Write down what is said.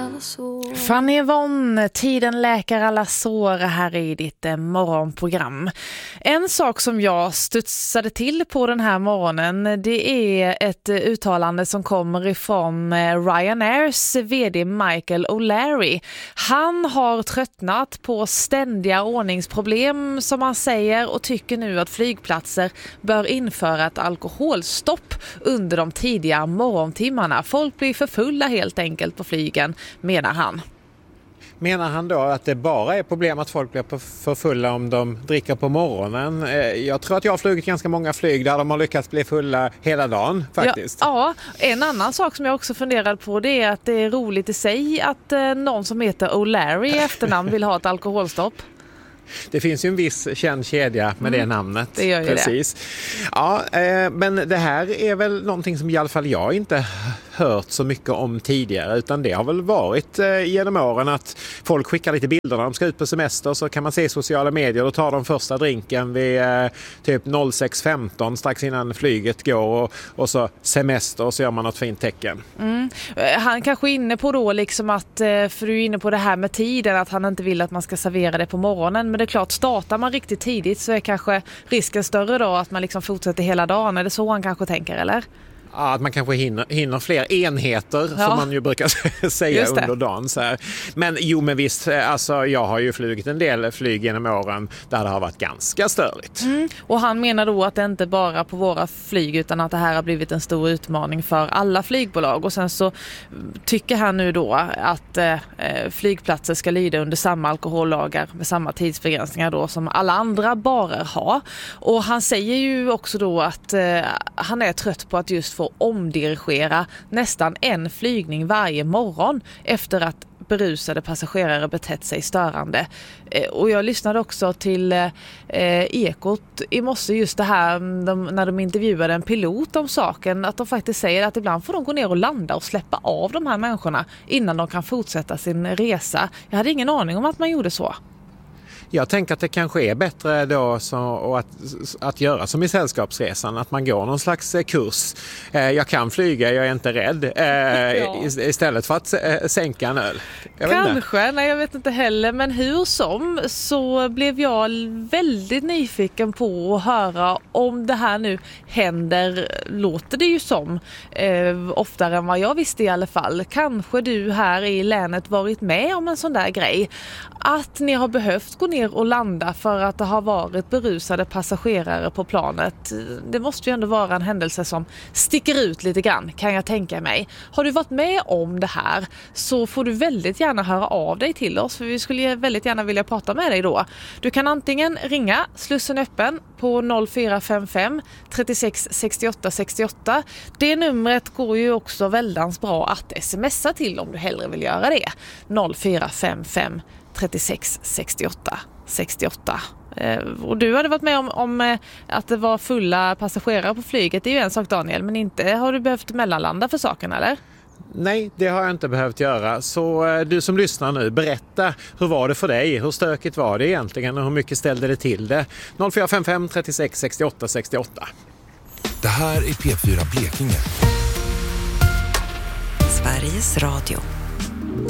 alla sår. Fanny Yvonne, tiden läker alla sår här i ditt morgonprogram. En sak som jag studsade till på den här morgonen, det är ett uttalande som kommer ifrån Ryanairs vd Michael O'Leary. Han har tröttnat på ständiga ordningsproblem som han säger och tycker nu att flygplatser bör införa ett alkoholstopp under de tidiga morgontimmarna. Folk blir för fulla helt enkelt på flygen, menar han. Menar han då att det bara är problem att folk blir för fulla om de dricker på morgonen? Jag tror att jag har flugit ganska många flyg där de har lyckats bli fulla hela dagen faktiskt. Ja, en annan sak som jag också funderar på, det är att det är roligt i sig att någon som heter O'Leary i efternamn vill ha ett alkoholstopp. Det finns ju en viss känd kedja med det namnet. Det gör ju precis. Det. Ja, men det här är väl någonting som i alla fall jag inte hört så mycket om tidigare, utan det har väl varit genom åren att folk skickar lite bilder när de ska ut på semester, så kan man se i sociala medier och tar de första drinken vid typ 06.15 strax innan flyget går och så semester och så gör man något fint tecken. Han kanske är inne på då liksom att, för du är inne på det här med tiden, att han inte vill att man ska servera det på morgonen, men det är klart, startar man riktigt tidigt så är kanske risken större då att man liksom fortsätter hela dagen. Är det så han kanske tänker, eller? Ja, att man kanske hinner fler enheter som man ju brukar säga under dagen. Så här. Men visst, alltså, jag har ju flugit en del flyg genom åren där det har varit ganska störigt. Och han menar då att det inte bara på våra flyg utan att det här har blivit en stor utmaning för alla flygbolag. Och sen så tycker han nu då att flygplatser ska lyda under samma alkohollagar med samma tidsbegränsningar då som alla andra barer har. Och han säger ju också då att han är trött på att just få omdirigera nästan en flygning varje morgon efter att berusade passagerare betett sig störande. Och jag lyssnade också till Ekot i morse, just det här när de intervjuade en pilot om saken, att de faktiskt säger att ibland får de gå ner och landa och släppa av de här människorna innan de kan fortsätta sin resa. Jag hade ingen aning om att man gjorde så. Jag tänker att det kanske är bättre då att göra som i sällskapsresan, att man går någon slags kurs. Jag kan flyga, jag är inte rädd. Istället för att sänka en öl. Jag vet inte heller, men hur som så blev jag väldigt nyfiken på att höra om det här nu händer, låter det ju som, oftare än vad jag visste i alla fall. Kanske du här i länet varit med om en sån där grej, att ni har behövt gå ner och landa för att det har varit berusade passagerare på planet. Det måste ju ändå vara en händelse som sticker ut lite grann, kan jag tänka mig. Har du varit med om det här så får du väldigt gärna höra av dig till oss, för vi skulle väldigt gärna vilja prata med dig då. Du kan antingen ringa Slussen öppen på 0455 36 68 68. Det numret går ju också väldigt bra att smsa till om du hellre vill göra det. 0455 36 68 68. Och du hade varit med om att det var fulla passagerare på flyget. Det är ju en sak, Daniel, men inte har du behövt mellanlanda för saken, eller? Nej, det har jag inte behövt göra. Så du som lyssnar nu, berätta, hur var det för dig? Hur stökigt var det egentligen och hur mycket ställde det till det? 0455 36 68 68. Det här är P4 Blekinge. Sveriges Radio.